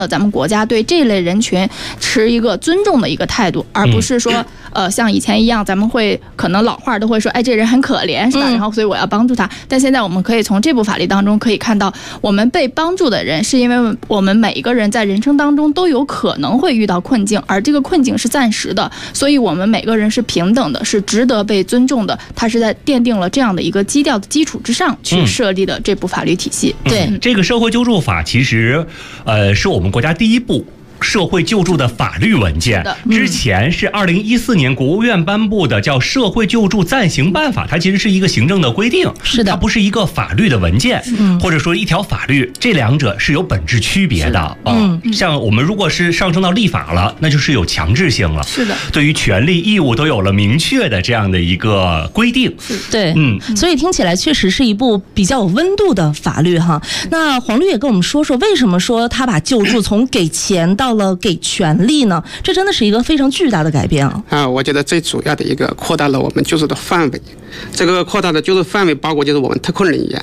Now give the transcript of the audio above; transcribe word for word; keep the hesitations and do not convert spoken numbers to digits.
呃，咱们国家对这类人群持一个尊重的一个态度，而不是说，呃，像以前一样，咱们会可能老话都会说，哎，这人很可怜，是吧？然后所以我要帮助他。但现在我们可以从这部法律当中可以看到，我们被帮助的人，是因为我们每一个人在人生当中都有可能会遇到困境，而这个困境是暂时的，所以我们每个人是平等的，是值得被尊重的。它是在奠定了这样的一个基调的基础之上去设立的这部法律体系。 嗯、对、嗯，这个社会救助法其实，呃，是我们国家第一部社会救助的法律文件。之前是二零一四年国务院颁布的叫《社会救助暂行办法》，它其实是一个行政的规定，是的，它不是一个法律的文件，或者说一条法律，这两者是有本质区别的。嗯，像我们如果是上升到立法了，那就是有强制性了，是的，对于权利义务都有了明确的这样的一个规定。 对，嗯，所以听起来确实是一部比较有温度的法律哈。那黄律也跟我们说说，为什么说他把救助从给钱到到了给权利呢？这真的是一个非常巨大的改变啊！ 啊，我觉得最主要的一个扩大了我们救助的范围。这个扩大的救助范围包括就是我们特困人员，